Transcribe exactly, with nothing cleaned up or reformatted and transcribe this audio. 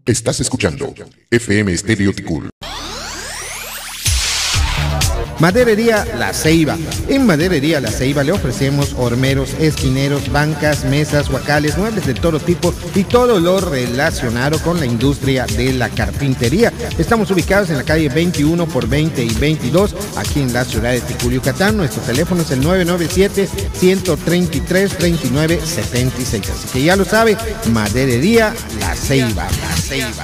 Estás escuchando F M Estéreo Ticul. Maderería La Ceiba. En Maderería La Ceiba le ofrecemos hormeros, esquineros, bancas, mesas, huacales, muebles de todo tipo y todo lo relacionado con la industria de la carpintería. Estamos ubicados en la calle veintiuno por veinte y veintidós, aquí en la ciudad de Ticul, Yucatán. Nuestro teléfono es el nueve nueve siete, uno tres tres, dos nueve siete seis. Así que ya lo sabe, Maderería La Ceiba. La Ceiba.